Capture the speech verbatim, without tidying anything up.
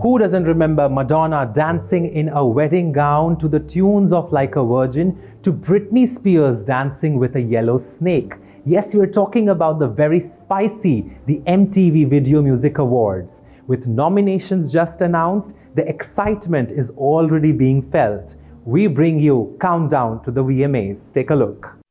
Who doesn't remember Madonna dancing in a wedding gown to the tunes of Like a Virgin, to Britney Spears dancing with a yellow snake? Yes, we're talking about the very spicy, the M T V Video Music Awards. With nominations just announced, the excitement is already being felt. We bring you Countdown to the V M As. Take a look.